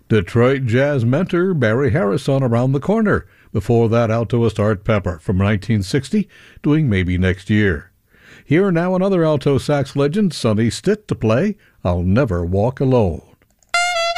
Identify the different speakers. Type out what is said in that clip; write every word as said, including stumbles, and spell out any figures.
Speaker 1: Detroit jazz mentor Barry Harrison around the corner. Before that, altoist Art Pepper from nineteen sixty, doing Maybe Next Year. Here now another alto sax legend, Sonny Stitt, to play I'll Never Walk Alone.